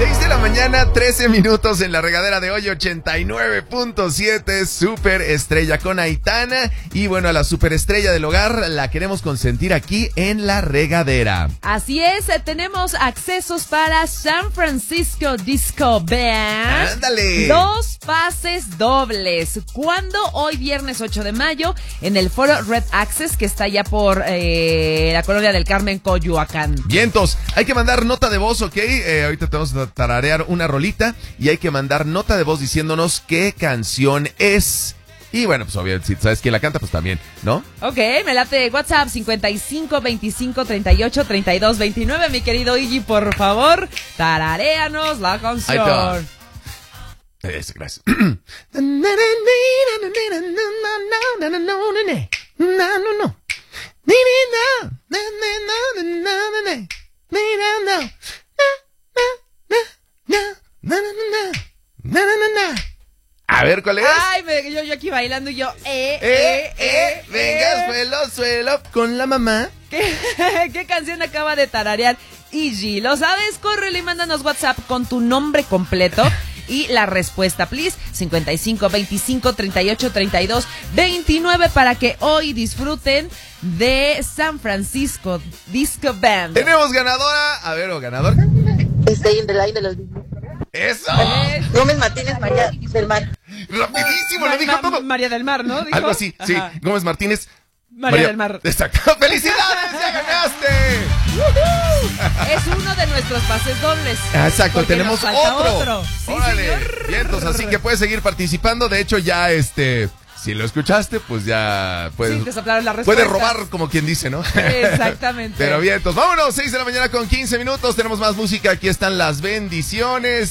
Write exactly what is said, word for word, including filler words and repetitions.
seis de la mañana, trece minutos en la regadera de hoy, ochenta y nueve punto siete, Superestrella con Aitana. Y bueno, a la superestrella del hogar la queremos consentir aquí en la regadera. Así es, tenemos accesos para San Francisco Disco Band. ¡Ándale! Dos pases dobles. ¿Cuándo? Hoy viernes ocho de mayo en el foro Red Access, que está allá por eh, la colonia del Carmen, Coyoacán. Vientos, hay que mandar nota de voz, ¿ok? Eh, ahorita te vamos a tararear una rolita y hay que mandar nota de voz diciéndonos qué canción es. Y bueno, pues obviamente, si sabes quién la canta, pues también, ¿no? Ok, me late WhatsApp cincuenta y cinco, veinticinco, treinta y ocho, treinta y dos, veintinueve. Mi querido Iggy, por favor, tararéanos la canción. Eso, gracias. A ver, ¿cuál es? Ay, me, yo, yo aquí bailando y yo, eh, Eh, eh, eh, eh, venga, eh. suelo, suelo, con la mamá. ¿Qué, ¿Qué canción acaba de tararear Iggy? ¿Lo sabes? Córrele y mándanos WhatsApp con tu nombre completo y la respuesta, please. cincuenta y cinco, veinticinco, treinta y ocho, treinta y dos, veintinueve para que hoy disfruten de San Francisco Disco Band. Tenemos ganadora. A ver, o ganador. Stay in the line de los... ¡Eso! Gómez Martínez, María del Mar. Rapidísimo, Ma- lo dijo Ma- todo. María del Mar, ¿no? ¿Dijo? Algo así, sí. Ajá. Gómez Martínez. María, del Mar. Exacto. ¡Felicidades! ¡Ya ganaste! Es uno de nuestros pases dobles. Ah, exacto, Porque tenemos nos falta otro. otro. Sí, Órale, señor. vientos, así que puedes seguir participando. De hecho, ya este, si lo escuchaste, pues ya puedes, Sí, te soplaron la respuesta. puedes robar, como quien dice, ¿no? Exactamente. Pero vientos, vámonos, seis de la mañana con quince minutos. Tenemos más música. Aquí están las bendiciones.